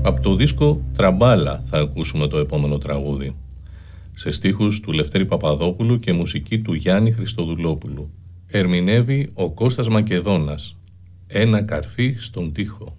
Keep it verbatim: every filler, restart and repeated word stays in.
Από το δίσκο Τραμπάλα θα ακούσουμε το επόμενο τραγούδι, σε στίχους του Λευτέρη Παπαδόπουλου και μουσική του Γιάννη Χριστοδουλόπουλου. Ερμηνεύει ο Κώστας Μακεδόνας, «Ένα καρφί στον τοίχο».